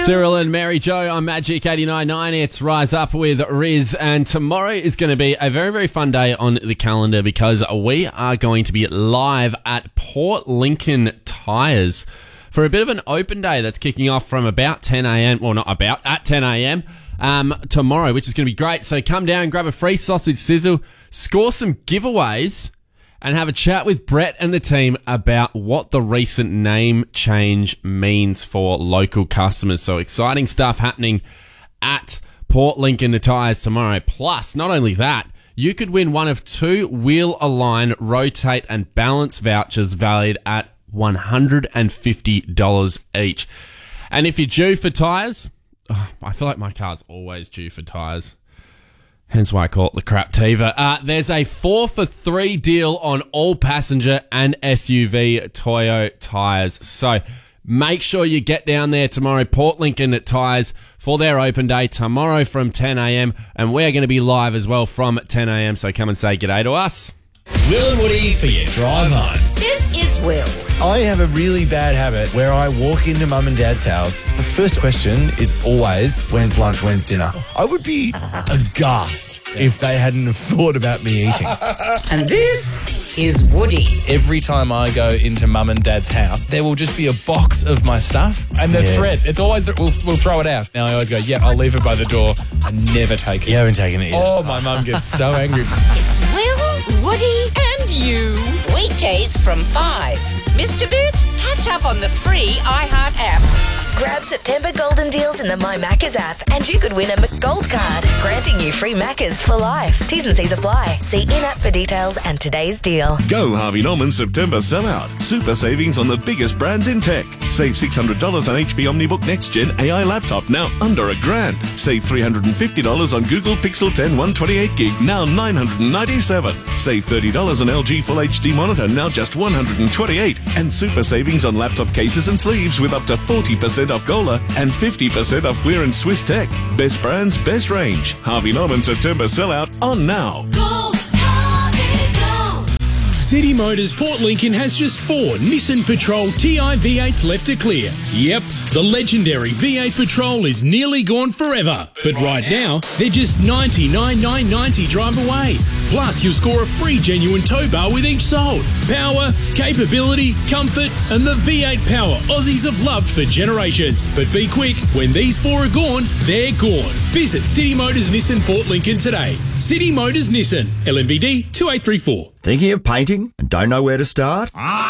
Cyril and Mary Jo on Magic 89.9. It's Rise Up with Riz, and tomorrow is going to be a very, very fun day on the calendar because we are going to be live at Port Lincoln Tyres for a bit of an open day that's kicking off from about 10 a.m. Well, not about, at 10 a.m. Tomorrow, which is going to be great. So come down, grab a free sausage sizzle, score some giveaways, and have a chat with Brett and the team about what the recent name change means for local customers. So exciting stuff happening at Port Lincoln Tyres tomorrow. Plus, not only that, you could win one of 2 Wheel Align Rotate and Balance vouchers valued at $150 each. And if you're due for tyres, I feel like my car's always due for tyres. Hence why I call it the crap Tiva. There's a 4 for 3 deal on all passenger and SUV Toyo tyres. So make sure you get down there tomorrow, Port Lincoln Tyres, for their open day tomorrow from 10 a.m. And we're going to be live as well from 10 a.m. So come and say g'day to us. Will and Woody for your drive home. This is Will. I have a really bad habit where I walk into Mum and Dad's house. The first question is always, when's lunch, when's dinner? I would be aghast if they hadn't have thought about me eating. And this is Woody. Every time I go into Mum and Dad's house, there will just be a box of my stuff. And the thread, it's always, we'll throw it out. Now I always go, I'll leave it by the door. I never take it. You haven't taken it yet. Oh, my mum gets so angry. It's Will, Woody, and you. Weekdays from 5. Missed a bit? Catch up on the free iHeart app. Grab September golden deals in the My Maccas app and you could win a McGold card, granting you free Maccas for life. T's and C's apply. See in-app for details and today's deal. Go Harvey Norman September sellout. Super savings on the biggest brands in tech. Save $600 on HP OmniBook Next Gen AI laptop, now under $1,000. Save $350 on Google Pixel 10 128GB, now $997. Save $30 on LG Full HD monitor, now just $128. And super savings on laptop cases and sleeves with up to 40% off Gola and 50% off clearance Swiss Tech. Best brands, best range. Harvey Norman September sellout on now. City Motors Port Lincoln has just 4 Nissan Patrol TI V8s left to clear. Yep, the legendary V8 Patrol is nearly gone forever. But right now, they're just $99,990 drive away. Plus, you'll score a free genuine tow bar with each sold. Power, capability, comfort, and the V8 power Aussies have loved for generations. But be quick, when these 4 are gone, they're gone. Visit City Motors Nissan Port Lincoln today. City Motors Nissan, LMVD 2834. Thinking of painting and don't know where to start?